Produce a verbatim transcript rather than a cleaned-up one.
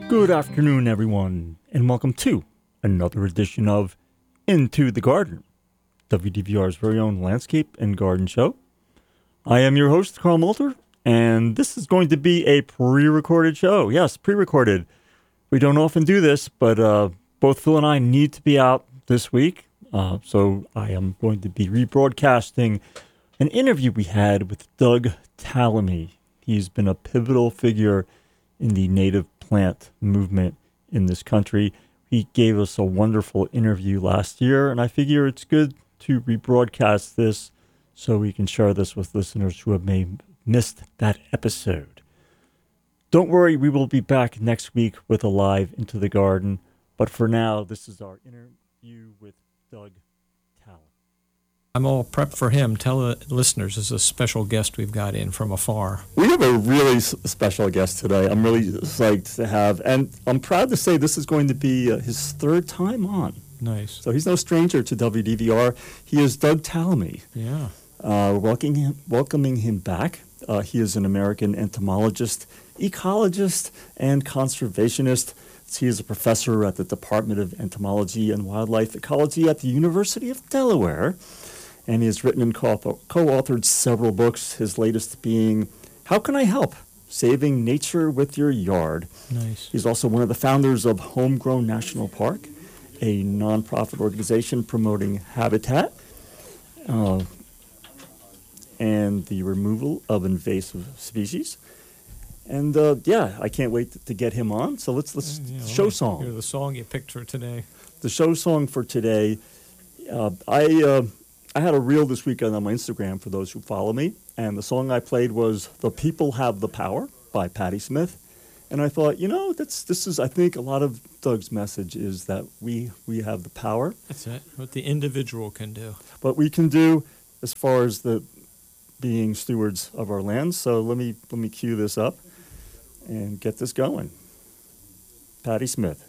Good afternoon, everyone, and welcome to another edition of Into the Garden, W D V R's very own landscape and garden show. I am your host, Carl Moulter, and this is going to be a pre-recorded show. Yes, pre-recorded. We don't often do this, but uh, both Phil and I need to be out this week, uh, so I am going to be rebroadcasting an interview we had with Doug Tallamy. He's been a pivotal figure in the native plant movement in this country. He gave us a wonderful interview last year, and I figure it's good to rebroadcast this so we can share this with listeners who have may missed that episode. Don't worry, we will be back next week with a live Into the Garden, but for now, this is our interview with Doug Tallamy. I'm all prepped for him. Tell the listeners, this is a special guest we've got in from afar. We have a really s- special guest today. I'm really psyched to have, and I'm proud to say this is going to be uh, his third time on. Nice. So he's no stranger to W D V R. He is Doug Tallamy. Yeah. Uh, welcoming him, welcoming him back. Uh, he is an American entomologist, ecologist, and conservationist. He is a professor at the Department of Entomology and Wildlife Ecology at the University of Delaware. And he has written and co- co-authored several books, his latest being How Can I Help? Saving Nature with Your Yard. Nice. He's also one of the founders of Homegrown National Park, a nonprofit organization promoting habitat uh, and the removal of invasive species. And uh, yeah, I can't wait to get him on. So let's let's Yeah, show well, song. Here's the song you picked for today. The show song for today. Uh, I uh, I had a reel this weekend on my Instagram for those who follow me, and the song I played was "The People Have the Power" by Patti Smith. And I thought, you know, that's this is I think a lot of Doug's message is that we we have the power. That's it. What the individual can do. What we can do as far as the being stewards of our land. So let me let me cue this up and get this going. Patti Smith.